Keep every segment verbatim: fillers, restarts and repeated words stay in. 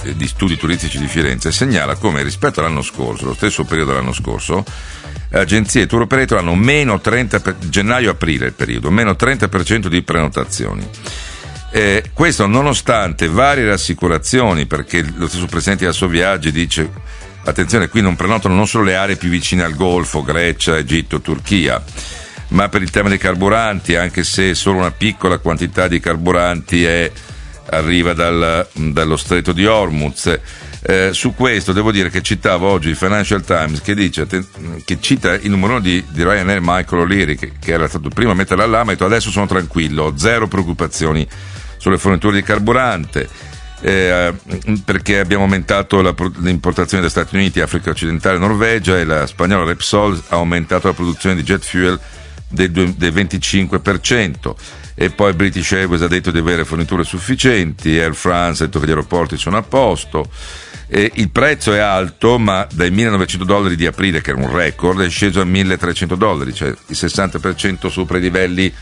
di Studi Turistici di Firenze segnala come rispetto all'anno scorso, lo stesso periodo dell'anno scorso, agenzie e tour operator hanno meno trenta per, gennaio-aprile il periodo, meno trenta per cento di prenotazioni. Eh, questo nonostante varie rassicurazioni, perché lo stesso presidente di Assoviaggi dice attenzione, qui non prenotano non solo le aree più vicine al Golfo, Grecia, Egitto, Turchia, ma per il tema dei carburanti, anche se solo una piccola quantità di carburanti è, arriva dal, dallo stretto di Hormuz. Eh, su questo devo dire che citavo oggi il Financial Times che dice che cita il numero uno di, di Ryanair, Michael O'Leary, che, che era stato il primo a mettere l'allarme, ha detto adesso sono tranquillo, ho zero preoccupazioni sulle forniture di carburante, eh, perché abbiamo aumentato la, l'importazione dagli Stati Uniti, Africa occidentale, Norvegia, e la spagnola Repsol ha aumentato la produzione di jet fuel del, del venticinque per cento. E poi British Airways ha detto di avere forniture sufficienti, Air France ha detto che gli aeroporti sono a posto. E il prezzo è alto, ma dai millenovecento dollari di aprile, che era un record, è sceso a milletrecento dollari, cioè il sessanta per cento sopra i livelli,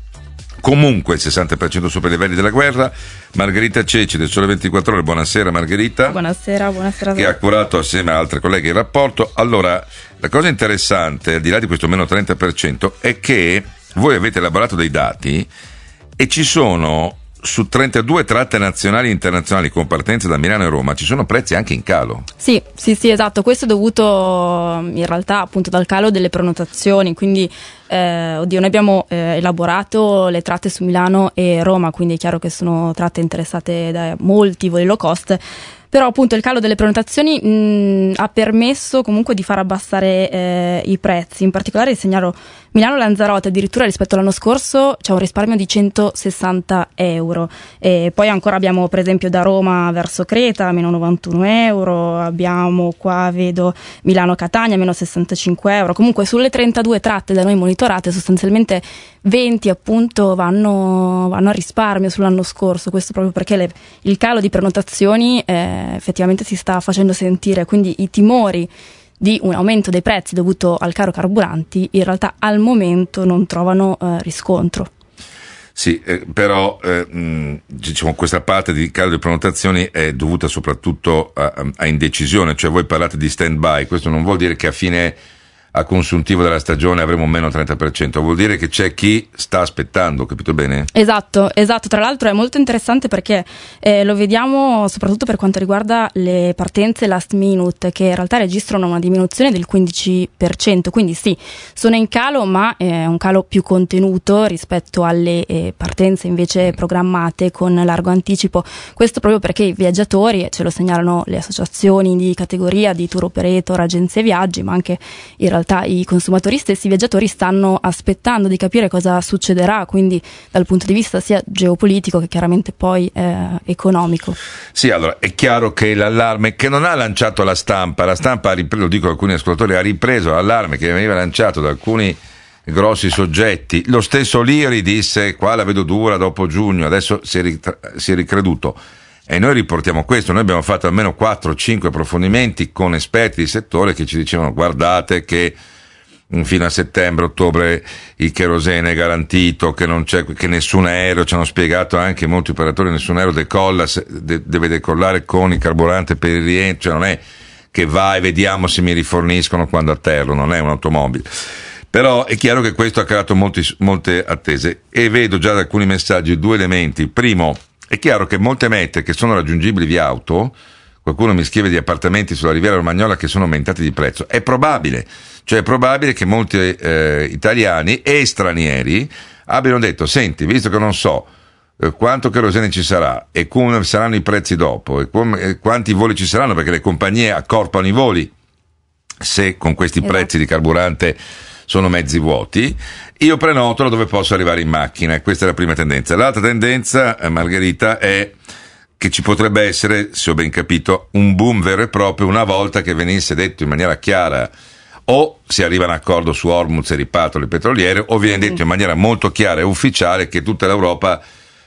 comunque il sessanta per cento sopra i livelli della guerra. Margherita Ceci del Sole ventiquattro Ore, buonasera Margherita. Buonasera, buonasera. Che ha curato assieme a altre colleghe il rapporto. Allora, la cosa interessante, al di là di questo meno trenta per cento, è che voi avete elaborato dei dati e ci sono su trentadue tratte nazionali e internazionali con partenze da Milano e Roma, ci sono prezzi anche in calo. Sì, sì, sì, esatto. Questo è dovuto in realtà appunto dal calo delle prenotazioni, quindi eh, oddio, noi abbiamo eh, elaborato le tratte su Milano e Roma, quindi è chiaro che sono tratte interessate da molti voli low cost. Però appunto il calo delle prenotazioni mh, ha permesso comunque di far abbassare eh, i prezzi. In particolare segnalo Milano-Lanzarote, addirittura rispetto all'anno scorso c'è un risparmio di centosessanta euro. E poi ancora abbiamo per esempio da Roma verso Creta meno novantuno euro, abbiamo qua vedo Milano-Catania meno sessantacinque euro. Comunque sulle trentadue tratte da noi monitorate sostanzialmente venti appunto vanno, vanno a risparmio sull'anno scorso. Questo proprio perché le, il calo di prenotazioni eh, effettivamente si sta facendo sentire, quindi i timori di un aumento dei prezzi dovuto al caro carburanti in realtà al momento non trovano eh, riscontro. Sì, eh, però eh, mh, diciamo questa parte di calo di prenotazioni è dovuta soprattutto a, a indecisione, cioè voi parlate di stand by, questo non vuol dire che a fine a consuntivo della stagione avremo un meno trenta per cento, vuol dire che c'è chi sta aspettando, capito bene? Esatto, esatto. Tra l'altro è molto interessante perché eh, lo vediamo soprattutto per quanto riguarda le partenze last minute, che in realtà registrano una diminuzione del quindici per cento, quindi sì, sono in calo, ma è un calo più contenuto rispetto alle eh, partenze invece programmate con largo anticipo. Questo proprio perché i viaggiatori, ce lo segnalano le associazioni di categoria di tour operator, agenzie viaggi, ma anche in realtà realtà i consumatori stessi, i viaggiatori stanno aspettando di capire cosa succederà, quindi dal punto di vista sia geopolitico che chiaramente poi eh, economico. Sì, allora è chiaro che l'allarme che non ha lanciato la stampa, la stampa ha ripreso, lo dico a alcuni ascoltatori, ha ripreso l'allarme che veniva lanciato da alcuni grossi soggetti. Lo stesso Liri disse qua la vedo dura dopo giugno, adesso si è, ritra- si è ricreduto. E noi riportiamo questo, noi abbiamo fatto almeno quattro cinque approfondimenti con esperti di settore che ci dicevano guardate che fino a settembre, ottobre il cherosene è garantito, che non c'è, che nessun aereo, ci hanno spiegato anche molti operatori, nessun aereo decolla, de, deve decollare con il carburante per il rientro, cioè non è che vai e vediamo se mi riforniscono quando atterro, non è un'automobile. Però è chiaro che questo ha creato molti, molte attese e vedo già da alcuni messaggi due elementi. Primo, è chiaro che molte mete che sono raggiungibili via auto, qualcuno mi scrive di appartamenti sulla Riviera Romagnola che sono aumentati di prezzo, è probabile, cioè è probabile che molti eh, italiani e stranieri abbiano detto, senti, visto che non so eh, quanto kerosene ci sarà e come saranno i prezzi dopo e com- eh, quanti voli ci saranno, perché le compagnie accorpano i voli se con questi esatto. prezzi di carburante sono mezzi vuoti, io prenoto dove posso arrivare in macchina, e questa è la prima tendenza. L'altra tendenza, eh, Margherita, è che ci potrebbe essere, se ho ben capito, un boom vero e proprio una volta che venisse detto in maniera chiara, o si arriva a un accordo su Hormuz e ripartono le petroliere, o viene detto in maniera molto chiara e ufficiale che tutta l'Europa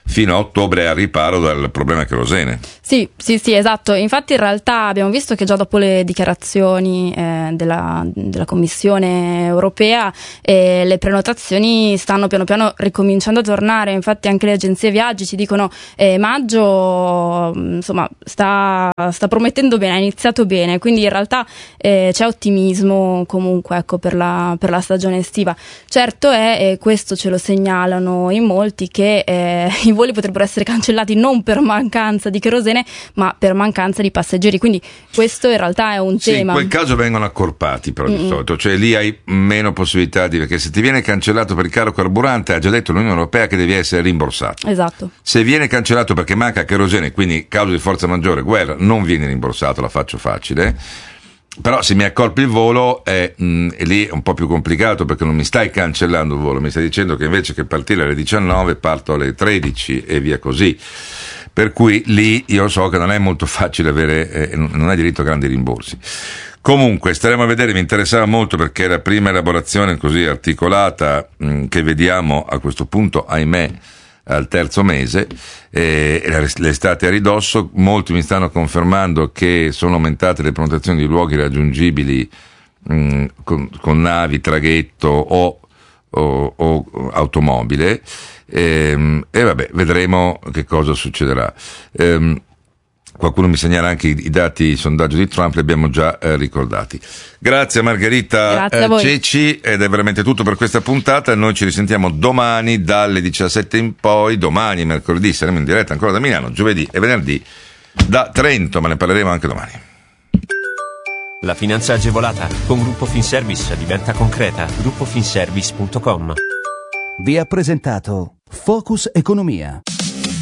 fino a ottobre al riparo dal problema kerosene. Sì, sì, sì, esatto. Infatti in realtà abbiamo visto che già dopo le dichiarazioni eh, della, della Commissione europea eh, le prenotazioni stanno piano piano ricominciando a tornare. Infatti anche le agenzie viaggi ci dicono eh, maggio insomma sta, sta promettendo bene, ha iniziato bene, quindi in realtà eh, c'è ottimismo comunque, ecco, per la, per la stagione estiva. Certo è, e questo ce lo segnalano in molti, che eh, i voli potrebbero essere cancellati non per mancanza di kerosene ma per mancanza di passeggeri, quindi questo in realtà è un sì, tema. In quel caso vengono accorpati però di Mm-mm. solito, cioè lì hai meno possibilità di, perché se ti viene cancellato per il caro carburante ha già detto l'Unione Europea che devi essere rimborsato. Esatto. Se viene cancellato perché manca kerosene, quindi causa di forza maggiore, guerra, non viene rimborsato, la faccio facile. Però se mi accorpi il volo è, mh, è lì è un po' più complicato, perché non mi stai cancellando il volo, mi stai dicendo che invece che partire alle diciannove parto alle tredici e via così, per cui lì io so che non è molto facile avere, eh, non hai diritto a grandi rimborsi. Comunque staremo a vedere, mi interessava molto perché è la prima elaborazione così articolata mh, che vediamo a questo punto, ahimè, al terzo mese, eh, l'estate a ridosso. Molti mi stanno confermando che sono aumentate le prenotazioni di luoghi raggiungibili mh, con, con navi, traghetto o, o, o automobile, ehm, e vabbè, vedremo che cosa succederà. Ehm, Qualcuno mi segnala anche i, i dati, i sondaggi di Trump, li abbiamo già eh, ricordati. Grazie a Margherita Grazie a eh, Ceci, ed è veramente tutto per questa puntata. Noi ci risentiamo domani dalle diciassette in poi, domani mercoledì saremo in diretta ancora da Milano, giovedì e venerdì da Trento, ma ne parleremo anche domani. La finanza agevolata con Gruppo Finservice diventa concreta. gruppo finservice punto com. Vi ha presentato Focus Economia.